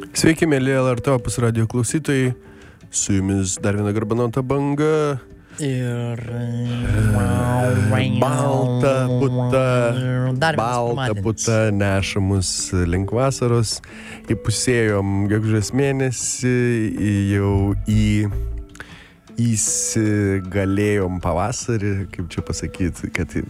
Sveiki, mėly LRT Opus radio klausytojai. Su jumis dar viena garbanota banga. Ir balta puta neša mus link vasaros. Įpusėjom gegužės mėnesį, jau įsigalėjom pavasarį, kaip čia pasakyti, kad